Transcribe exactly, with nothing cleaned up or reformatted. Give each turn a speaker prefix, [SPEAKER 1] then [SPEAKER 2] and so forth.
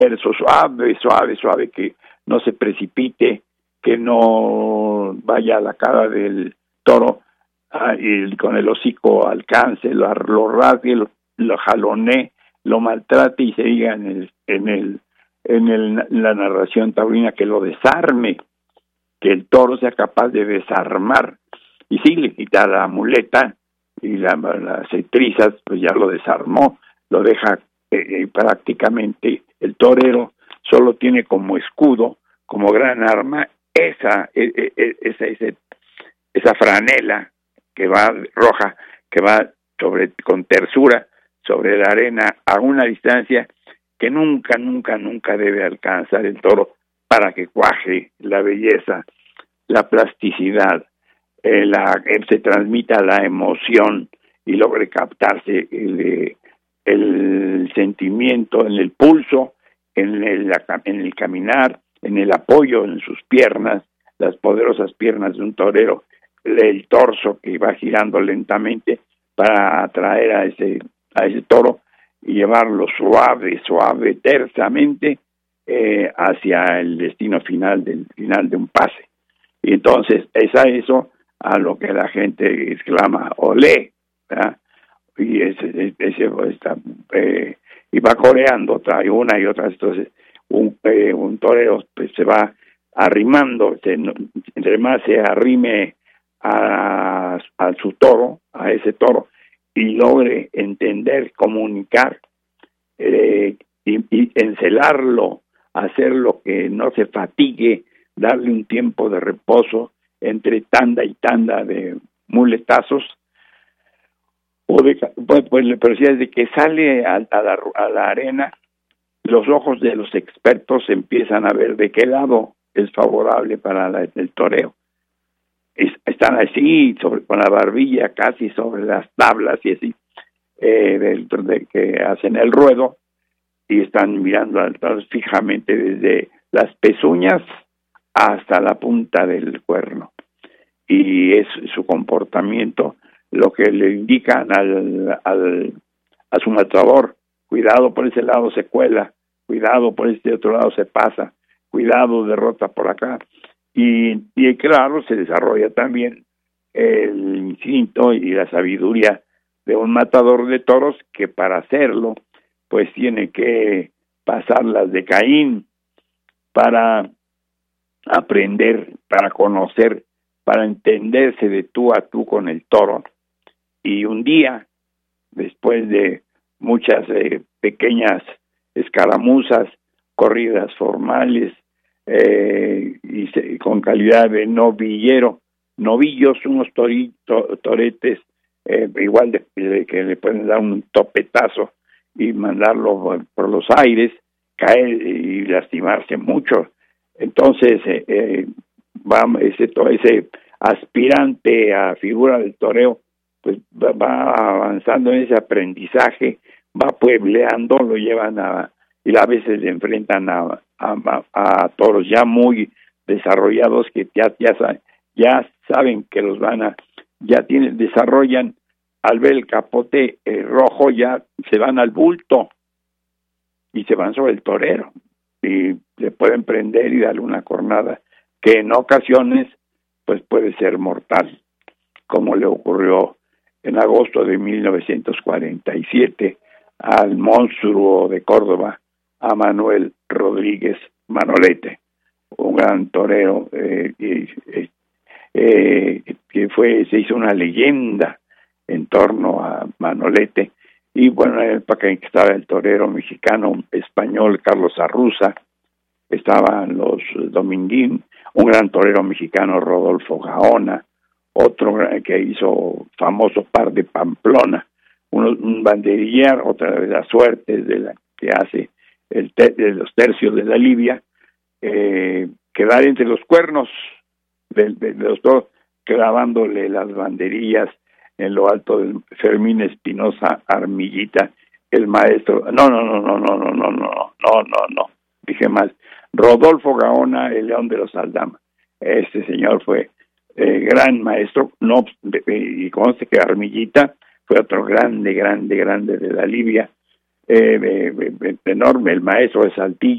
[SPEAKER 1] verso suave, suave, suave, que no se precipite, que no vaya a la cara del toro ah, y con el hocico alcance, lo, lo rasgue, lo, lo jalonee, lo maltrate y se diga en el, en el, en el, la narración taurina que lo desarme, que el toro sea capaz de desarmar, y sí, le quita la muleta y la, las trizas, pues ya lo desarmó, lo deja eh, prácticamente, el torero solo tiene como escudo, como gran arma, esa, eh, eh, esa, esa, esa franela que va roja, que va sobre con tersura sobre la arena a una distancia que nunca, nunca, nunca debe alcanzar el toro para que cuaje la belleza, la plasticidad, eh, la, eh, se transmita la emoción y logre captarse el, el sentimiento en el pulso, en el, en el caminar, en el apoyo en sus piernas, las poderosas piernas de un torero, el torso que va girando lentamente para atraer a ese a ese toro y llevarlo suave, suave, tersamente eh, hacia el destino final del final de un pase. Y entonces es a eso a lo que la gente exclama olé, ¿verdad? Y ese, ese está, eh, y va coreando otra y una y otra. Entonces un eh, un torero pues se va arrimando, se, entre más se arrime a, a su toro, a ese toro, y logre entender, comunicar eh, y, y encelarlo, hacerlo que no se fatigue, darle un tiempo de reposo entre tanda y tanda de muletazos, o de, pues, pues pero si desde que sale a, a, la, a la arena, los ojos de los expertos empiezan a ver de qué lado es favorable para la, el toreo. Es, están así, sobre, con la barbilla casi sobre las tablas y así, eh, de, de que hacen el ruedo, y están mirando al toro fijamente desde las pezuñas hasta la punta del cuerno. Y es su comportamiento lo que le indican al, al a su matador: cuidado, por ese lado se cuela, cuidado, por este otro lado se pasa, cuidado, derrota por acá. Y, y claro, se desarrolla también el instinto y la sabiduría de un matador de toros, que para hacerlo pues tiene que pasar las de Caín para aprender, para conocer, para entenderse de tú a tú con el toro. Y un día, después de muchas eh, pequeñas escaramuzas, corridas formales, eh, y se, con calidad de novillero, novillos, unos torito, toretes, eh, igual de, de que le pueden dar un topetazo y mandarlo por los aires, caer y lastimarse mucho. Entonces, eh, eh, va ese, ese aspirante a figura del toreo, pues va, va avanzando en ese aprendizaje, va puebleando, lo llevan a, y a veces le enfrentan a, a, a toros ya muy desarrollados que ya, ya, ya saben que los van a, ya tienen, desarrollan, al ver el capote eh, rojo ya se van al bulto y se van sobre el torero y le pueden prender y darle una cornada que en ocasiones pues puede ser mortal, como le ocurrió en agosto de mil novecientos cuarenta y siete al monstruo de Córdoba, a Manuel Rodríguez Manolete, un gran torero eh, eh, eh, que fue se hizo una leyenda en torno a Manolete. Y bueno, en la época en que estaba el torero mexicano español Carlos Arruza, estaban los Dominguín, un gran torero mexicano Rodolfo Gaona, otro que hizo famoso Par de Pamplona, un, un banderillero, otra de las suertes de la que hace el te, de los tercios de la Libia, eh, quedar entre los cuernos de, de, de los dos, clavándole las banderillas en lo alto del Fermín Espinosa Armillita, el maestro, no, no, no, no, no, no, no, no, no, no, no, dije mal, Rodolfo Gaona, el León de los Aldama. Este señor fue eh, gran maestro, no, de, y conste que Armillita fue otro grande, grande, grande de la Libia, eh, eh, enorme, el maestro de Saltillo,